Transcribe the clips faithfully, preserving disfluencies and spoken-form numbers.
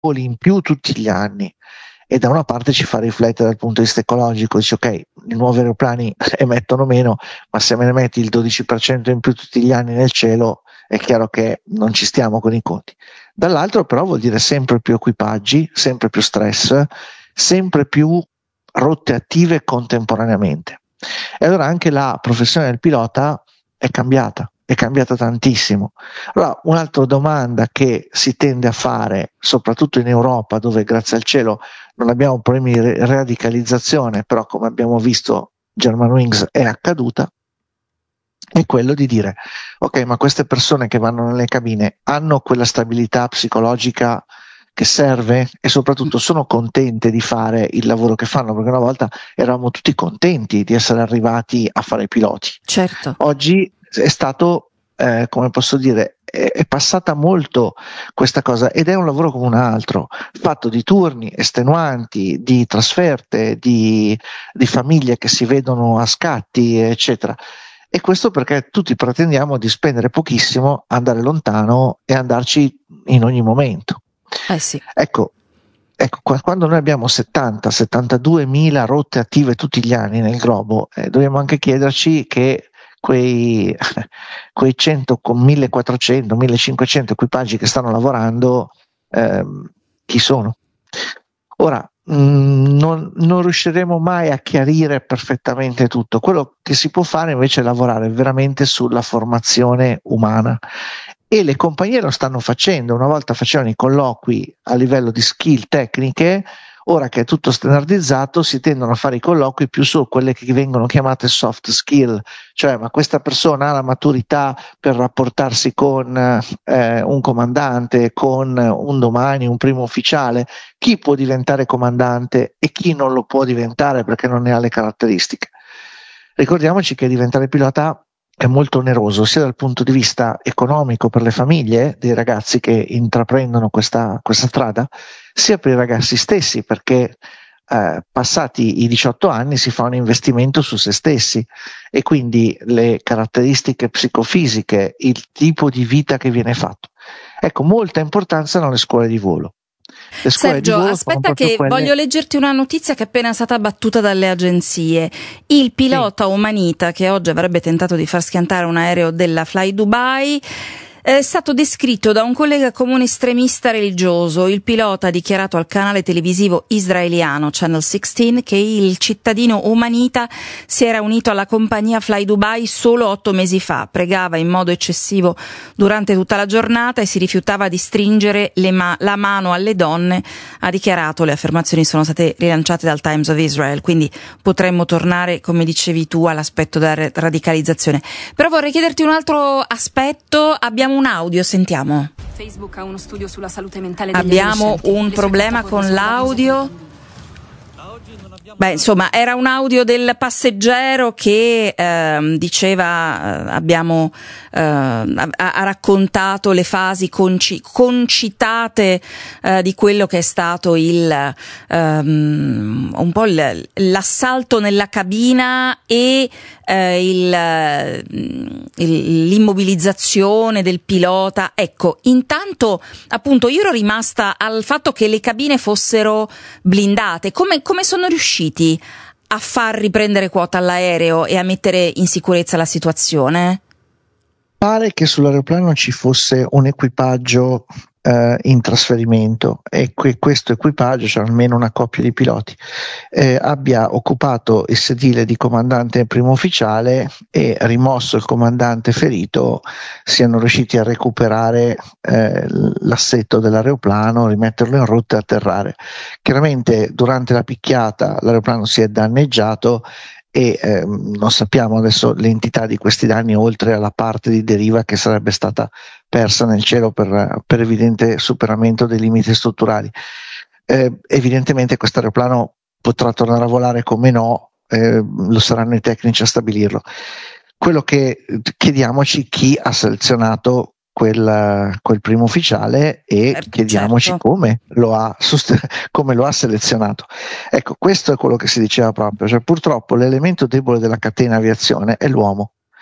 voli in più tutti gli anni, e da una parte ci fa riflettere dal punto di vista ecologico, dici ok, i nuovi aeroplani emettono meno, ma se me ne metti il dodici per cento in più tutti gli anni nel cielo, è chiaro che non ci stiamo con i conti. Dall'altro però vuol dire sempre più equipaggi, sempre più stress, sempre più rotte attive contemporaneamente. E allora anche la professione del pilota è cambiata, è cambiata tantissimo. Allora, un'altra domanda che si tende a fare, soprattutto in Europa, dove grazie al cielo non abbiamo problemi di radicalizzazione, però come abbiamo visto Germanwings è accaduta, è quello di dire ok, ma queste persone che vanno nelle cabine hanno quella stabilità psicologica che serve, e soprattutto sono contente di fare il lavoro che fanno, perché una volta eravamo tutti contenti di essere arrivati a fare i piloti. Certo. Oggi è stato, eh, come posso dire, è, è passata molto questa cosa, ed è un lavoro come un altro, fatto di turni estenuanti, di trasferte, di, di famiglie che si vedono a scatti, eccetera. E questo perché tutti pretendiamo di spendere pochissimo, andare lontano e andarci in ogni momento. Eh sì. Ecco, ecco, quando noi abbiamo settanta settantadue mila rotte attive tutti gli anni nel globo, eh, dobbiamo anche chiederci che quei, quei cento con millequattrocento millecinquecento equipaggi che stanno lavorando, ehm, chi sono? Ora, mh, non, non riusciremo mai a chiarire perfettamente tutto. Quello che si può fare invece è lavorare veramente sulla formazione umana, e le compagnie lo stanno facendo. Una volta facevano i colloqui a livello di skill tecniche, ora che è tutto standardizzato si tendono a fare i colloqui più su quelle che vengono chiamate soft skill, cioè ma questa persona ha la maturità per rapportarsi con eh, un comandante, con un domani, un primo ufficiale, chi può diventare comandante e chi non lo può diventare perché non ne ha le caratteristiche. Ricordiamoci che diventare pilota è molto oneroso sia dal punto di vista economico per le famiglie dei ragazzi che intraprendono questa, questa strada, sia per i ragazzi stessi, perché eh, passati i diciotto anni si fa un investimento su se stessi, e quindi le caratteristiche psicofisiche, il tipo di vita che viene fatto. Ecco, molta importanza hanno le scuole di volo. Sergio, aspetta che quelle... voglio leggerti una notizia che è appena stata battuta dalle agenzie. Il pilota sì. Omanita, che oggi avrebbe tentato di far schiantare un aereo della Fly Dubai, è stato descritto da un collega come un estremista religioso. Il pilota ha dichiarato al canale televisivo israeliano Channel sedici che il cittadino omanita si era unito alla compagnia Fly Dubai solo otto mesi fa, pregava in modo eccessivo durante tutta la giornata e si rifiutava di stringere le ma- la mano alle donne. Ha dichiarato, le affermazioni sono state rilanciate dal Times of Israel, quindi potremmo tornare, come dicevi tu, all'aspetto della radicalizzazione. Però vorrei chiederti un altro aspetto. Abbiamo un audio, sentiamo. Facebook ha uno studio sulla salute mentale degli Abbiamo un problema con l'audio. Beh, insomma, era un audio del passeggero che eh, diceva, eh, abbiamo eh, ha, ha raccontato le fasi conci, concitate eh, di quello che è stato il um, un po' il, l'assalto nella cabina e eh, il, il, l'immobilizzazione del pilota. Ecco, intanto appunto io ero rimasta al fatto che le cabine fossero blindate. Come, come sono riusciti a far riprendere quota all'aereo e a mettere in sicurezza la situazione? Pare che sull'aeroplano ci fosse un equipaggio eh, in trasferimento, e que- questo equipaggio, cioè almeno una coppia di piloti, eh, abbia occupato il sedile di comandante e primo ufficiale, e rimosso il comandante ferito siano riusciti a recuperare eh, l'assetto dell'aeroplano, rimetterlo in rotta e atterrare. Chiaramente durante la picchiata l'aeroplano si è danneggiato, e ehm, non sappiamo adesso l'entità di questi danni, oltre alla parte di deriva che sarebbe stata persa nel cielo per, per evidente superamento dei limiti strutturali. Eh, evidentemente questo aeroplano potrà tornare a volare, come no, eh, lo saranno i tecnici a stabilirlo. Quello che chiediamoci chi ha selezionato quel, quel primo ufficiale, e eh, chiediamoci certo. come lo ha come lo ha selezionato. Ecco, questo è quello che si diceva proprio, cioè purtroppo l'elemento debole della catena aviazione è l'uomo,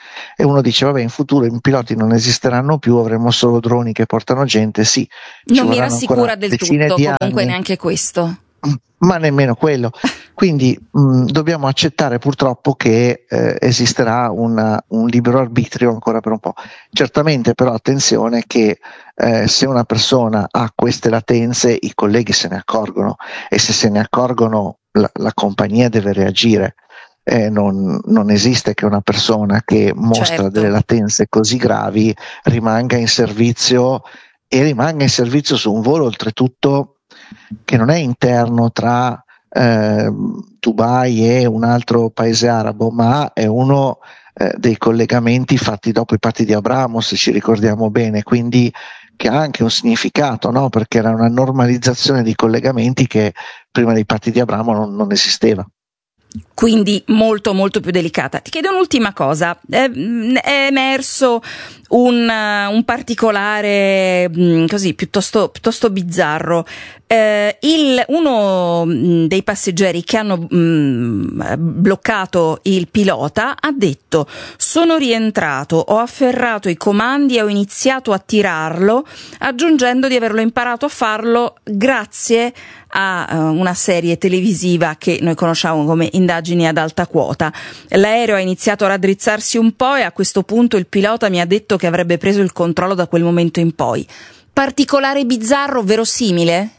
E uno dice, vabbè, in futuro i piloti non esisteranno più, avremo solo droni che portano gente, sì. Non mi rassicura del tutto, comunque anni, neanche questo. Ma nemmeno quello. Quindi mh, dobbiamo accettare purtroppo che eh, esisterà una, un libero arbitrio ancora per un po'. Certamente però attenzione che eh, se una persona ha queste latenze i colleghi se ne accorgono, e se se ne accorgono la, la compagnia deve reagire. Eh, non, non esiste che una persona che mostra certo. delle latenze così gravi rimanga in servizio, e rimanga in servizio su un volo oltretutto che non è interno tra eh, Dubai e un altro paese arabo, ma è uno eh, dei collegamenti fatti dopo i patti di Abramo, se ci ricordiamo bene, quindi che ha anche un significato, no? Perché era una normalizzazione di collegamenti che prima dei patti di Abramo non, non esisteva. Quindi molto molto più delicata. Ti chiedo un'ultima cosa, è, è emerso un, un particolare così piuttosto, piuttosto bizzarro. Eh, il, uno dei passeggeri che hanno mh, bloccato il pilota ha detto: sono rientrato, ho afferrato i comandi e ho iniziato a tirarlo, aggiungendo di averlo imparato a farlo grazie a uh, una serie televisiva che noi conosciamo come Indagini ad alta quota. L'aereo ha iniziato a raddrizzarsi un po' e a questo punto il pilota mi ha detto che avrebbe preso il controllo da quel momento in poi. Particolare bizzarro, verosimile?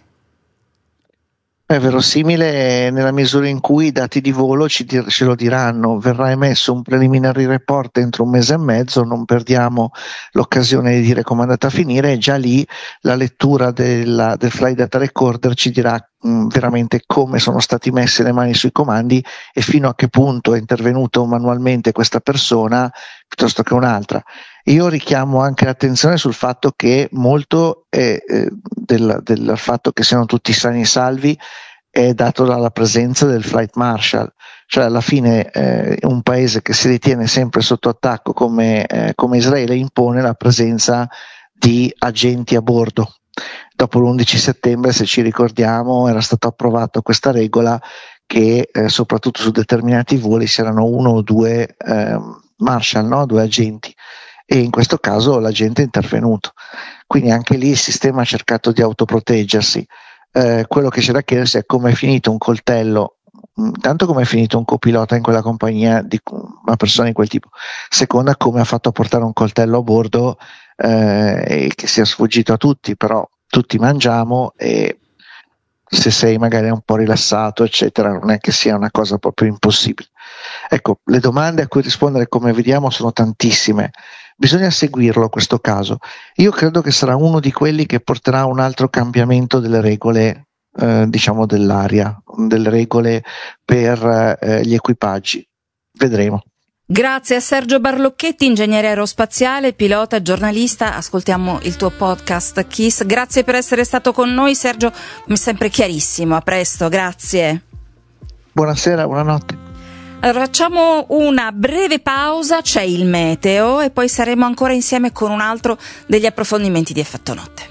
È verosimile nella misura in cui i dati di volo ci dir- ce lo diranno. Verrà emesso un preliminary report entro un mese e mezzo, non perdiamo l'occasione di dire come è andata a finire, e già lì la lettura della, del flight data recorder ci dirà mh, veramente come sono stati messe le mani sui comandi e fino a che punto è intervenuto manualmente questa persona piuttosto che un'altra. Io richiamo anche l'attenzione sul fatto che molto è, eh, del, del fatto che siano tutti sani e salvi è dato dalla presenza del flight marshal, cioè alla fine eh, un paese che si ritiene sempre sotto attacco come, eh, come Israele impone la presenza di agenti a bordo. Dopo l'undici settembre, se ci ricordiamo, era stata approvata questa regola che eh, soprattutto su determinati voli c'erano uno o due eh, marshal, no? Due agenti. E in questo caso l'agente è intervenuto, quindi anche lì il sistema ha cercato di autoproteggersi. Eh, quello che c'è da chiedersi è come è finito un coltello, intanto come è finito un copilota in quella compagnia di una persona di quel tipo, seconda come ha fatto a portare un coltello a bordo eh, e che sia sfuggito a tutti, però tutti mangiamo e se sei magari un po' rilassato eccetera non è che sia una cosa proprio impossibile. Ecco, le domande a cui rispondere, come vediamo, sono tantissime. Bisogna seguirlo questo caso. Io credo che sarà uno di quelli che porterà a un altro cambiamento delle regole, eh, diciamo dell'aria, delle regole per eh, gli equipaggi. Vedremo. Grazie a Sergio Barlocchetti, ingegnere aerospaziale, pilota, giornalista. Ascoltiamo il tuo podcast Kiss. Grazie per essere stato con noi, Sergio, come sempre chiarissimo. A presto, grazie. Buonasera, buonanotte. Allora, facciamo una breve pausa, c'è il meteo e poi saremo ancora insieme con un altro degli approfondimenti di Effetto Notte.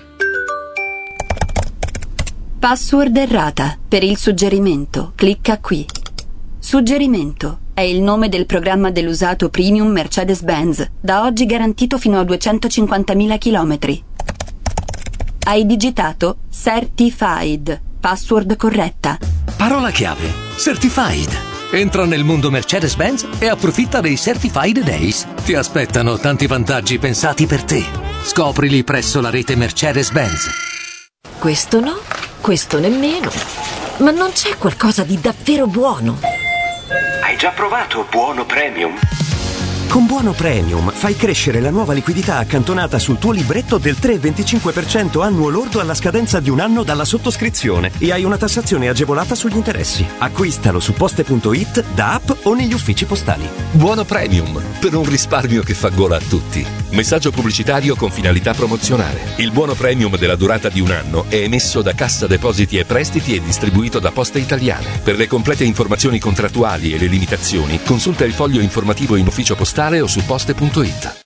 Password errata. Per il suggerimento, clicca qui. Suggerimento è il nome del programma dell'usato premium Mercedes-Benz, da oggi garantito fino a duecentocinquantamila chilometri. Hai digitato Certified. Password corretta. Parola chiave: Certified. Entra nel mondo Mercedes-Benz e approfitta dei Certified Days. Ti aspettano tanti vantaggi pensati per te. Scoprili presso la rete Mercedes-Benz. Questo no, questo nemmeno. Ma non c'è qualcosa di davvero buono? Hai già provato Buono Premium? Con Buono Premium fai crescere la nuova liquidità accantonata sul tuo libretto del tre virgola venticinque per cento annuo lordo alla scadenza di un anno dalla sottoscrizione e hai una tassazione agevolata sugli interessi. Acquistalo su poste punto it, da app o negli uffici postali. Buono Premium, per un risparmio che fa gola a tutti. Messaggio pubblicitario con finalità promozionale. Il Buono Premium della durata di un anno è emesso da Cassa Depositi e Prestiti e distribuito da Poste Italiane. Per le complete informazioni contrattuali e le limitazioni, consulta il foglio informativo in ufficio postale o su poste punto it.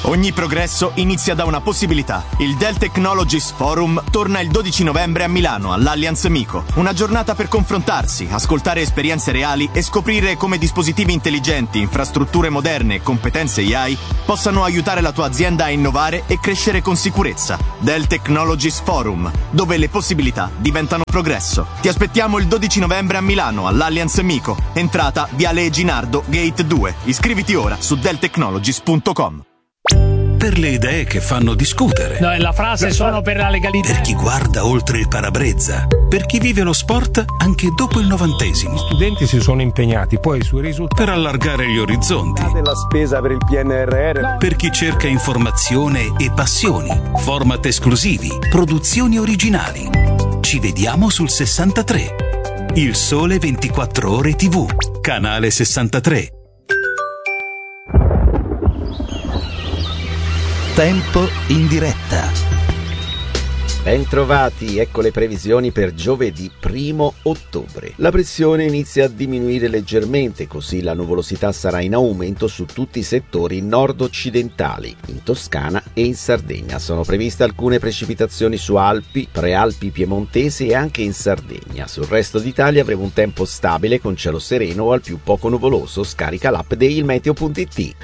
Ogni progresso inizia da una possibilità. Il Dell Technologies Forum torna il dodici novembre a Milano, all'Allianz MiCo. Una giornata per confrontarsi, ascoltare esperienze reali e scoprire come dispositivi intelligenti, infrastrutture moderne e competenze A I possano aiutare la tua azienda a innovare e crescere con sicurezza. Dell Technologies Forum, dove le possibilità diventano progresso. Ti aspettiamo il dodici novembre a Milano, all'Allianz MiCo. Entrata Viale Ginardo, Gate due. Iscriviti ora su dell technologies punto com. Per le idee che fanno discutere. No, la frase sono per la legalità. Per chi guarda oltre il parabrezza. Per chi vive lo sport anche dopo il novantesimo. Gli studenti si sono impegnati, poi sui risultati. Per allargare gli orizzonti. La spesa per il P N R R. Per chi cerca informazione e passioni. Format esclusivi. Produzioni originali. Ci vediamo sul sessantatré. Il Sole ventiquattro Ore tivù. Canale sessantatré. Tempo in diretta. Bentrovati, ecco le previsioni per giovedì primo ottobre. La pressione inizia a diminuire leggermente, così la nuvolosità sarà in aumento su tutti i settori nord-occidentali. In Toscana e in Sardegna sono previste alcune precipitazioni su Alpi, Prealpi piemontesi e anche in Sardegna. Sul resto d'Italia avremo un tempo stabile con cielo sereno o al più poco nuvoloso. Scarica l'app di ilmeteo punto it.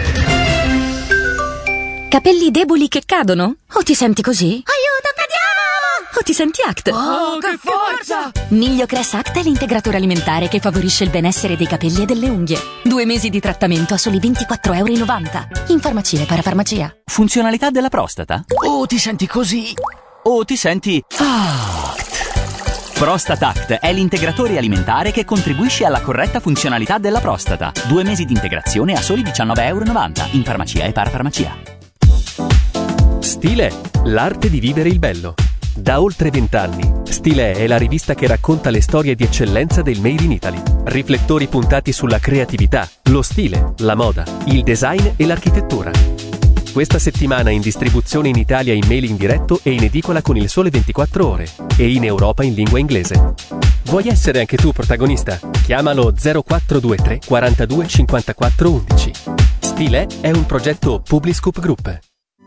Capelli deboli che cadono? O ti senti così? Aiuto, cadiamo! O ti senti Act? Oh, che forza! Migliocress Act è l'integratore alimentare che favorisce il benessere dei capelli e delle unghie. Due mesi di trattamento a soli ventiquattro virgola novanta euro. In farmacia e parafarmacia. Funzionalità della prostata? O ti senti così? O ti senti Act? ProstataCt è l'integratore alimentare che contribuisce alla corretta funzionalità della prostata. Due mesi di integrazione a soli diciannove virgola novanta euro. In farmacia e parafarmacia. Stilè, l'arte di vivere il bello. Da oltre vent'anni, Stilè è la rivista che racconta le storie di eccellenza del Made in Italy. Riflettori puntati sulla creatività, lo stile, la moda, il design e l'architettura. Questa settimana in distribuzione in Italia in mailing diretto e in edicola con Il Sole ventiquattro Ore e in Europa in lingua inglese. Vuoi essere anche tu protagonista? Chiamalo zero quattro due tre quarantadue cinquantaquattro undici. Stilè è un progetto Publiscoop Group.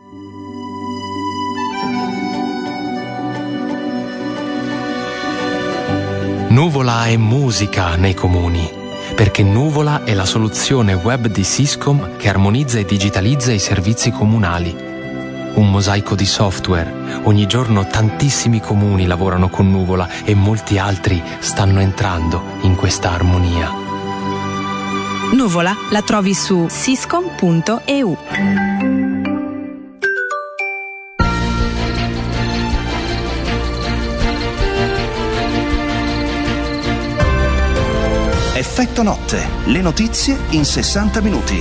Nuvola è musica nei comuni, perché Nuvola è la soluzione web di Syscom che armonizza e digitalizza i servizi comunali. Un mosaico di software. Ogni giorno tantissimi comuni lavorano con Nuvola e molti altri stanno entrando in questa armonia. Nuvola la trovi su syscom punto e u. Effetto notte, le notizie in sessanta minuti.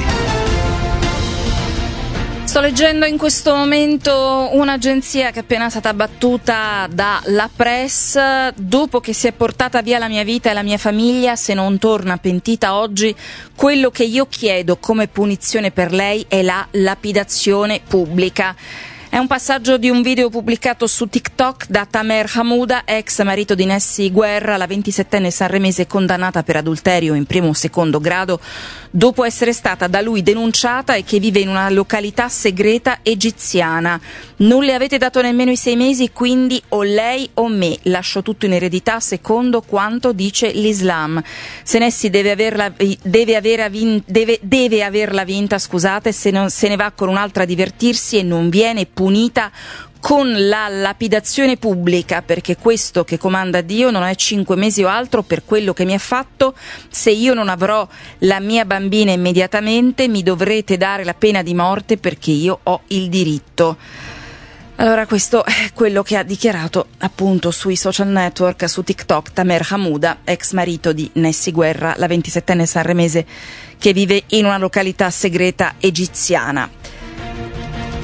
Sto leggendo in questo momento un'agenzia che è appena stata battuta dalla Press. Dopo che si è portata via la mia vita e la mia famiglia, se non torna pentita oggi, quello che io chiedo come punizione per lei è la lapidazione pubblica. È un passaggio di un video pubblicato su TikTok da Tamer Hamouda, ex marito di Nessi Guerra, la ventisettenne sanremese condannata per adulterio in primo o secondo grado dopo essere stata da lui denunciata e che vive in una località segreta egiziana. Non le avete dato nemmeno i sei mesi, quindi o lei o me. Lascio tutto in eredità secondo quanto dice l'Islam. Se Nessi deve averla, deve averla, deve, deve averla vinta, scusate, se, non, se ne va con un'altra a divertirsi e non viene punita con la lapidazione pubblica, perché questo che comanda Dio non è cinque mesi o altro per quello che mi ha fatto. Se io non avrò la mia bambina immediatamente, mi dovrete dare la pena di morte perché io ho il diritto. Allora, questo è quello che ha dichiarato appunto sui social network, su TikTok, Tamer Hamouda, ex marito di Nessi Guerra, la ventisettenne sanremese che vive in una località segreta egiziana.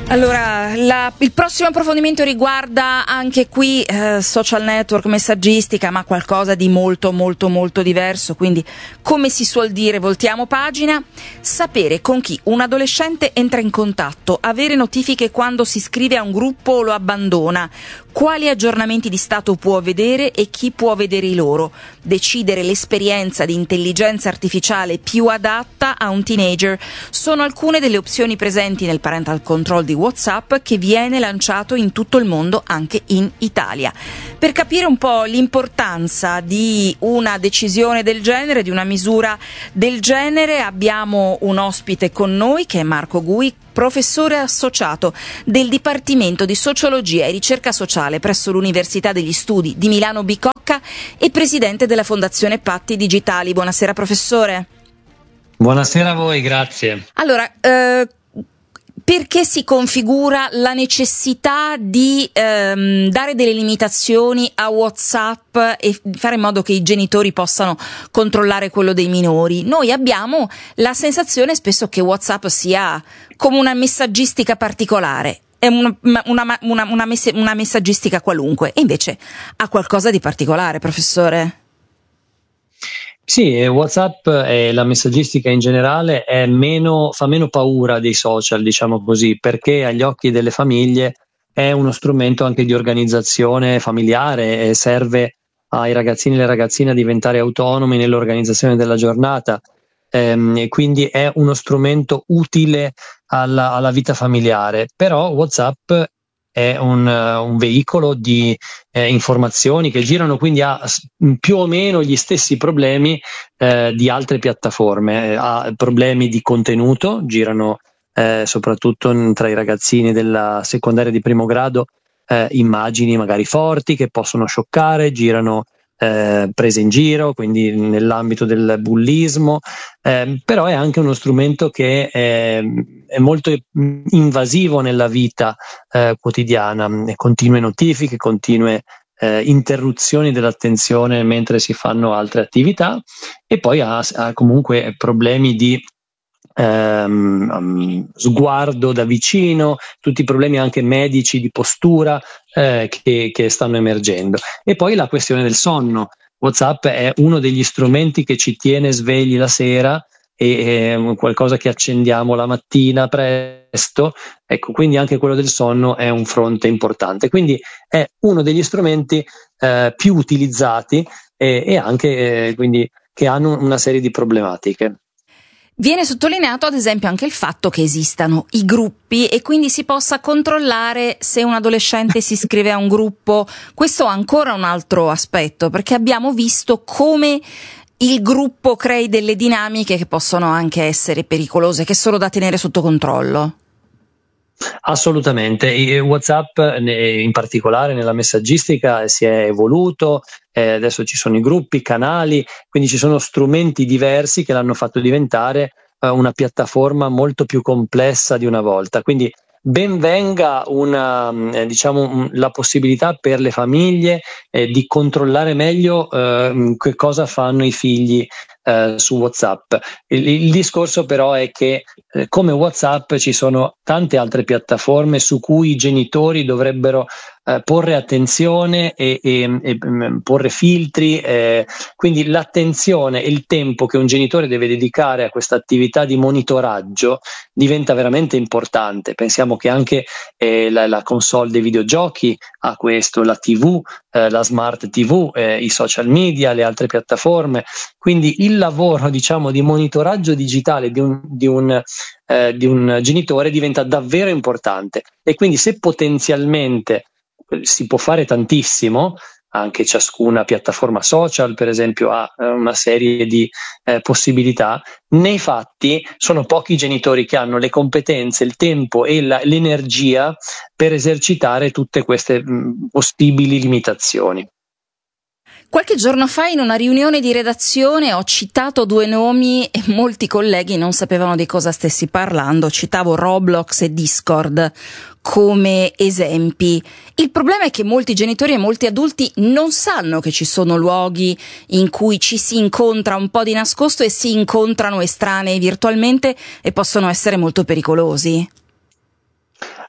Allora, la, il prossimo approfondimento riguarda anche qui eh, social network, messaggistica, ma qualcosa di molto molto molto diverso, quindi come si suol dire voltiamo pagina. Sapere con chi un adolescente entra in contatto, avere notifiche quando si iscrive a un gruppo o lo abbandona, quali aggiornamenti di stato può vedere e chi può vedere i loro, decidere l'esperienza di intelligenza artificiale più adatta a un teenager sono alcune delle opzioni presenti nel parental control di WhatsApp che viene lanciato in tutto il mondo, anche in Italia. Per capire un po' l'importanza di una decisione del genere, di una misura del genere, abbiamo un ospite con noi che è Marco Gui, professore associato del Dipartimento di Sociologia e Ricerca Sociale presso l'Università degli Studi di Milano Bicocca e presidente della Fondazione Patti Digitali. Buonasera professore. Buonasera a voi, grazie. Allora, eh, perché si configura la necessità di ehm, dare delle limitazioni a WhatsApp e fare in modo che i genitori possano controllare quello dei minori? Noi abbiamo la sensazione spesso che WhatsApp sia come una messaggistica particolare, è una, una, una, una, mess- una messaggistica qualunque, e invece ha qualcosa di particolare, professore? Sì, WhatsApp e la messaggistica in generale è meno, fa meno paura dei social, diciamo così, perché agli occhi delle famiglie è uno strumento anche di organizzazione familiare e serve ai ragazzini e alle ragazzine a diventare autonomi nell'organizzazione della giornata, ehm, e quindi è uno strumento utile alla, alla vita familiare. Però WhatsApp è un, un veicolo di eh, informazioni che girano, quindi ha più o meno gli stessi problemi eh, di altre piattaforme. Ha problemi di contenuto, girano eh, soprattutto tra i ragazzini della secondaria di primo grado eh, immagini magari forti che possono scioccare, girano eh, prese in giro, quindi nell'ambito del bullismo, eh, però è anche uno strumento che è, è molto invasivo nella vita eh, quotidiana, continue notifiche, continue eh, interruzioni dell'attenzione mentre si fanno altre attività, e poi ha, ha comunque problemi di ehm, um, sguardo da vicino, tutti i problemi anche medici di postura eh, che, che stanno emergendo. E poi la questione del sonno. WhatsApp è uno degli strumenti che ci tiene svegli la sera e è qualcosa che accendiamo la mattina presto, ecco, quindi anche quello del sonno è un fronte importante, quindi è uno degli strumenti eh, più utilizzati e, e anche eh, quindi che hanno una serie di problematiche. Viene sottolineato ad esempio anche il fatto che esistano i gruppi e quindi si possa controllare se un adolescente si iscrive a un gruppo. Questo ha ancora un altro aspetto, perché abbiamo visto come il gruppo crei delle dinamiche che possono anche essere pericolose, che sono da tenere sotto controllo. Assolutamente, WhatsApp in particolare nella messaggistica si è evoluto, eh, adesso ci sono i gruppi, i canali, quindi ci sono strumenti diversi che l'hanno fatto diventare eh, una piattaforma molto più complessa di una volta, quindi ben venga una, eh, diciamo, la possibilità per le famiglie eh, di controllare meglio eh, che cosa fanno i figli eh, su WhatsApp. Il, il discorso però è che eh, come WhatsApp ci sono tante altre piattaforme su cui i genitori dovrebbero eh, porre attenzione e, e, e porre filtri, eh, quindi l'attenzione e il tempo che un genitore deve dedicare a questa attività di monitoraggio diventa veramente importante. Pensiamo che anche eh, la, la console dei videogiochi ha questo, la tivù, eh, la smart tivù, eh, i social media, le altre piattaforme, quindi il lavoro, diciamo, di monitoraggio digitale di un, di un, eh, di un genitore diventa davvero importante, e quindi se potenzialmente si può fare tantissimo, anche ciascuna piattaforma social per esempio ha eh, una serie di eh, possibilità, nei fatti sono pochi i genitori che hanno le competenze, il tempo e la, l'energia per esercitare tutte queste mh, possibili limitazioni. Qualche giorno fa in una riunione di redazione ho citato due nomi e molti colleghi non sapevano di cosa stessi parlando. Citavo Roblox e Discord come esempi. Il problema è che molti genitori e molti adulti non sanno che ci sono luoghi in cui ci si incontra un po' di nascosto e si incontrano estranei virtualmente e possono essere molto pericolosi.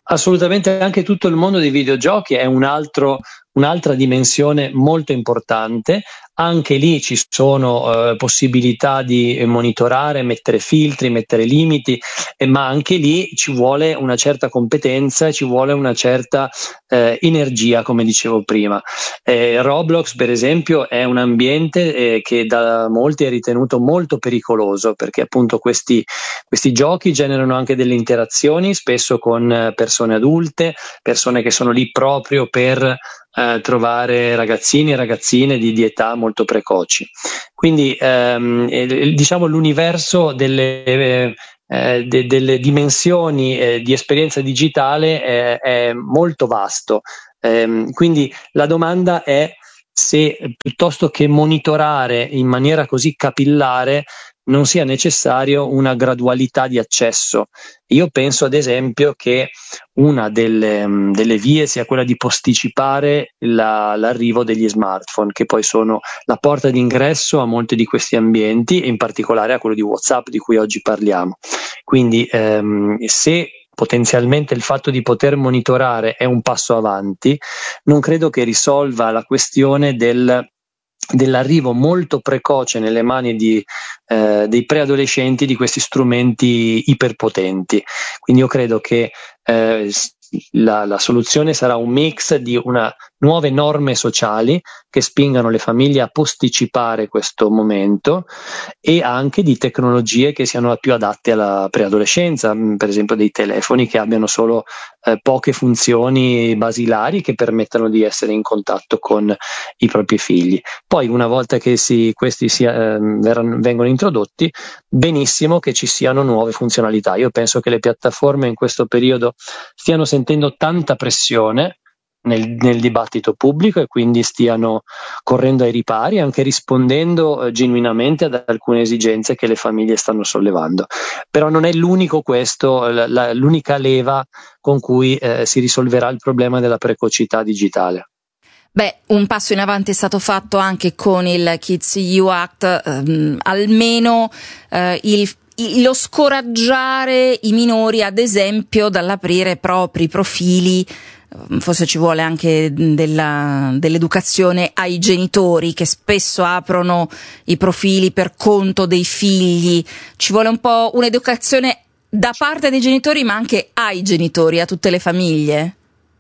Assolutamente, anche tutto il mondo dei videogiochi è un altro, un'altra dimensione molto importante. Anche lì ci sono eh, possibilità di monitorare, mettere filtri, mettere limiti, eh, ma anche lì ci vuole una certa competenza, ci vuole una certa eh, energia, come dicevo prima. Eh, Roblox, per esempio, è un ambiente eh, che da molti è ritenuto molto pericoloso, perché appunto questi, questi giochi generano anche delle interazioni, spesso con persone adulte, persone che sono lì proprio per Eh, trovare ragazzini e ragazzine di, di età molto precoci. Quindi ehm, eh, diciamo l'universo delle, eh, de, delle dimensioni eh, di esperienza digitale è, è molto vasto. Eh, quindi la domanda è se piuttosto che monitorare in maniera così capillare non sia necessario una gradualità di accesso. Io penso ad esempio che una delle, delle vie sia quella di posticipare la, l'arrivo degli smartphone, che poi sono la porta d'ingresso a molti di questi ambienti, e in particolare a quello di WhatsApp di cui oggi parliamo. Quindi ehm, se potenzialmente il fatto di poter monitorare è un passo avanti, non credo che risolva la questione del dell'arrivo molto precoce nelle mani di, eh, dei preadolescenti di questi strumenti iperpotenti. Quindi io credo che eh, la, la soluzione sarà un mix di una nuove norme sociali che spingano le famiglie a posticipare questo momento, e anche di tecnologie che siano più adatte alla preadolescenza, per esempio dei telefoni che abbiano solo eh, poche funzioni basilari che permettano di essere in contatto con i propri figli. Poi una volta che si, questi si, eh, verranno, vengono introdotti, benissimo che ci siano nuove funzionalità. Io penso che le piattaforme in questo periodo stiano sentendo tanta pressione Nel, nel dibattito pubblico, e quindi stiano correndo ai ripari, anche rispondendo eh, genuinamente ad alcune esigenze che le famiglie stanno sollevando. Però non è l'unico questo, la, la, l'unica leva con cui eh, si risolverà il problema della precocità digitale. Beh, un passo in avanti è stato fatto anche con il Kids E U Act, ehm, almeno eh, il lo scoraggiare i minori, ad esempio, dall'aprire propri profili. Forse ci vuole anche della, dell'educazione ai genitori, che spesso aprono i profili per conto dei figli. Ci vuole un po' un'educazione da parte dei genitori, ma anche ai genitori, a tutte le famiglie.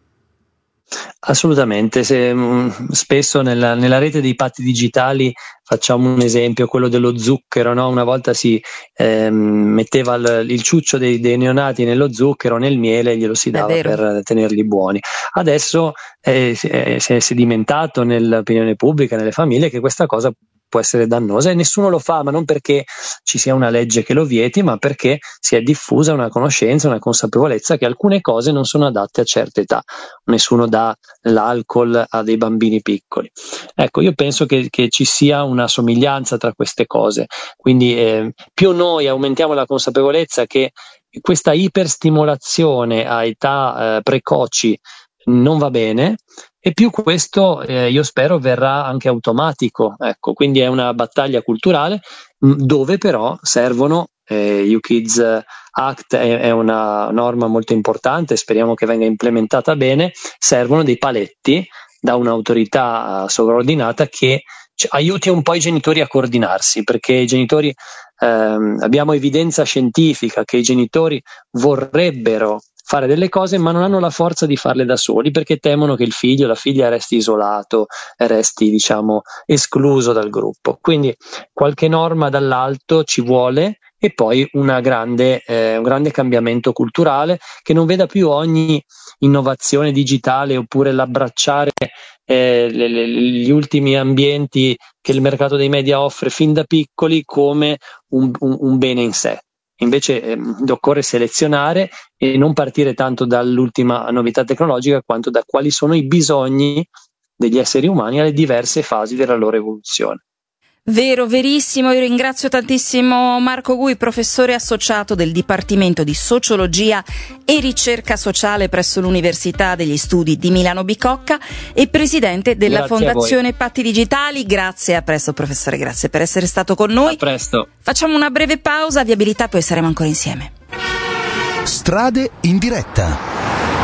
Assolutamente, se, mh, spesso nella, nella rete dei patti digitali, facciamo un esempio, quello dello zucchero, no? Una volta si ehm, metteva il, il ciuccio dei, dei neonati nello zucchero, nel miele, e glielo si dava per tenerli buoni. Adesso eh, si è, si è sedimentato nell'opinione pubblica, nelle famiglie, che questa cosa può essere dannosa, e nessuno lo fa, ma non perché ci sia una legge che lo vieti, ma perché si è diffusa una conoscenza, una consapevolezza che alcune cose non sono adatte a certe età. Nessuno dà l'alcol a dei bambini piccoli. Ecco, io penso che, che ci sia una somiglianza tra queste cose, quindi eh, più noi aumentiamo la consapevolezza che questa iperstimolazione a età eh, precoci non va bene, e più questo eh, io spero verrà anche automatico. Ecco, quindi è una battaglia culturale mh, dove però servono eh, U Kids Act è, è una norma molto importante, speriamo che venga implementata bene. Servono dei paletti da un'autorità sovraordinata che aiuti un po' i genitori a coordinarsi, perché i genitori ehm, abbiamo evidenza scientifica che i genitori vorrebbero fare delle cose, ma non hanno la forza di farle da soli, perché temono che il figlio o la figlia resti isolato, resti, diciamo, escluso dal gruppo. Quindi qualche norma dall'alto ci vuole, e poi una grande, eh, un grande cambiamento culturale che non veda più ogni innovazione digitale oppure l'abbracciare eh, le, le, gli ultimi ambienti che il mercato dei media offre fin da piccoli come un, un, un bene in sé. Invece eh, occorre selezionare e non partire tanto dall'ultima novità tecnologica quanto da quali sono i bisogni degli esseri umani alle diverse fasi della loro evoluzione. Vero, verissimo. Io ringrazio tantissimo Marco Gui, professore associato del Dipartimento di Sociologia e Ricerca Sociale presso l'Università degli Studi di Milano Bicocca e presidente della Grazie Fondazione Patti Digitali. Grazie, a presto professore, grazie per essere stato con noi. A presto. Facciamo una breve pausa, viabilità, poi saremo ancora insieme. Strade in diretta.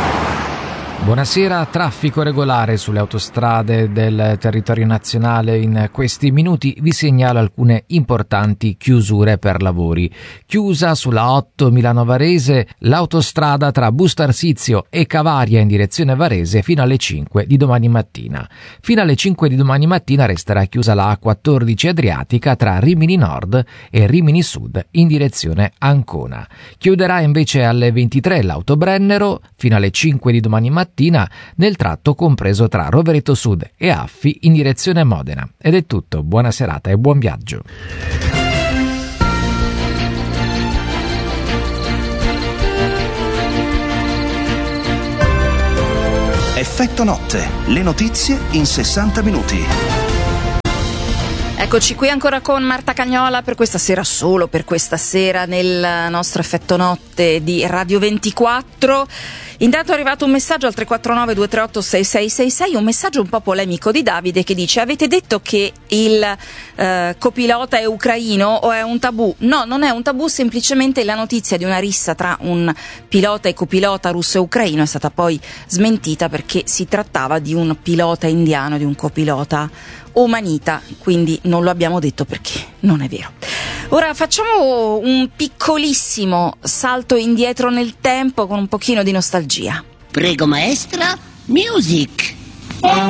Buonasera, traffico regolare sulle autostrade del territorio nazionale. In questi minuti vi segnalo alcune importanti chiusure per lavori. Chiusa sulla otto Milano Varese l'autostrada tra Busto Arsizio e Cavaria in direzione Varese fino alle cinque di domani mattina. Fino alle cinque di domani mattina resterà chiusa la A quattordici Adriatica tra Rimini Nord e Rimini Sud in direzione Ancona. Chiuderà invece alle ventitré l'Autobrennero fino alle cinque di domani mattina nel tratto compreso tra Rovereto Sud e Affi in direzione Modena. Ed è tutto, buona serata e buon viaggio. Effetto notte, le notizie in sessanta minuti. Eccoci qui ancora con Marta Cagnola per questa sera, solo per questa sera nel nostro Effetto Notte di Radio ventiquattro. Intanto è arrivato un messaggio al tre quattro nove due tre otto sei sei sei sei, un messaggio un po' polemico di Davide che dice: avete detto che il eh, copilota è ucraino o è un tabù? No, non è un tabù, semplicemente la notizia di una rissa tra un pilota e copilota russo e ucraino è stata poi smentita perché si trattava di un pilota indiano, di un copilota omanita, quindi non lo abbiamo detto perché non è vero. Ora facciamo un piccolissimo salto indietro nel tempo con un pochino di nostalgia. Prego maestra, music.